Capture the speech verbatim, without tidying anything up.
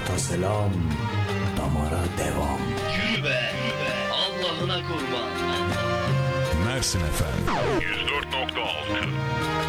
Aşka selam, damara devam. Yürü be, Allah'ına kurban. Mersin efendim. yüz dört nokta altı